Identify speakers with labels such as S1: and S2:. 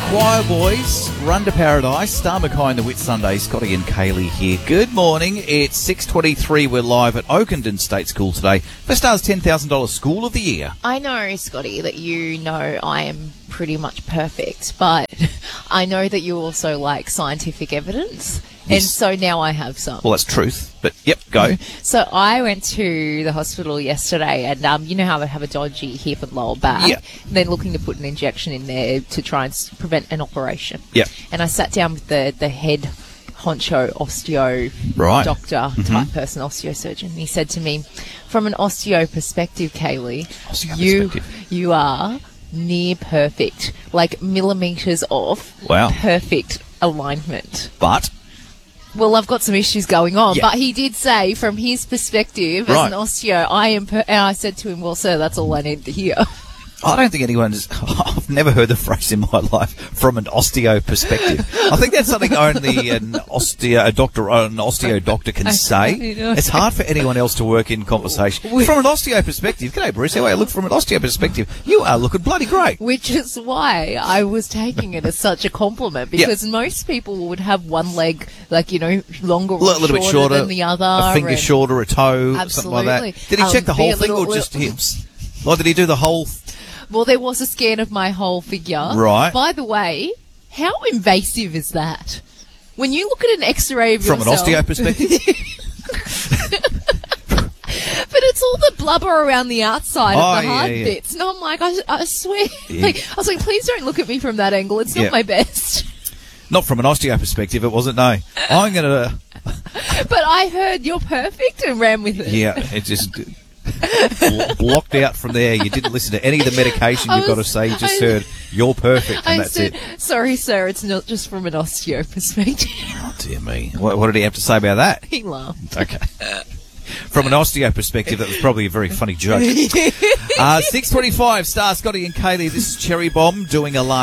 S1: Choir Boys, Run to Paradise, Star Mackay and the Whitsunday, Scotty and Kaylee here. Good morning, it's 6:23, we're live at Oakenden State School today for Star's $10,000 School of the Year.
S2: I know, Scotty, that you know I am pretty much perfect, but I know that you also like scientific evidence, and so now I have some.
S1: Well, that's truth, but yep, go.
S2: So I went to the hospital yesterday, and you know how they have a dodgy hip and lower back?
S1: Yeah.
S2: And they're looking to put an injection in there to try and prevent an operation.
S1: Yeah.
S2: And I sat down with the head honcho osteo
S1: Right.
S2: doctor type person, osteosurgeon. And he said to me, from an osteo perspective, Kaylee, you are near perfect, like millimetres off perfect alignment.
S1: But?
S2: Well, I've got some issues going on,
S1: Yeah.
S2: but he did say, from his perspective as an osteo, I am. And I said to him, "Well, sir, that's all I need to hear."
S1: I don't think I've never heard the phrase in my life, from an osteo perspective. I think that's something only an osteo doctor can say. It's hard for anyone else to work in conversation. From an osteo perspective, g'day Bruce, how are you? Look, from an osteo perspective, you are looking bloody great.
S2: Which is why I was taking it as such a compliment, because most people would have one leg, like, longer or
S1: a little bit shorter
S2: than the other.
S1: A finger shorter, a toe,
S2: Absolutely.
S1: something like that. Did he check the whole thing or just hips? Like, did he do the whole...
S2: Well, there was a scan of my whole figure.
S1: Right.
S2: By the way, how invasive is that? When you look at an X-ray of yourself...
S1: From an osteo perspective?
S2: But it's all the blubber around the outside of the hard bits. And I'm like, I swear.
S1: Yeah.
S2: I was like, please don't look at me from that angle. It's not my best.
S1: Not from an osteo perspective, it wasn't, no. I'm going to...
S2: But I heard you're perfect and ran with it.
S1: Yeah, it just... blocked out from there. You didn't listen to any of the medication you've got to say. You just heard, you're perfect, and that's it.
S2: Sorry, sir, it's not just from an osteo perspective.
S1: Oh, dear me. What did he have to say about that?
S2: He laughed.
S1: Okay. From an osteo perspective, that was probably a very funny joke. 6:25, Star, Scotty and Kaylee. This is Cherry Bomb doing Alarm.